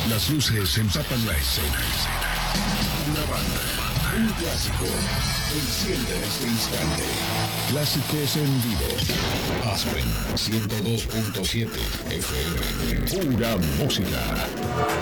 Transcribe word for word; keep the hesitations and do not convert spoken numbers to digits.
Las luces empapan la escena. Una banda, un clásico. Enciende este instante. Clásicos en vivo. Aspen ciento dos punto siete F M. Pura música.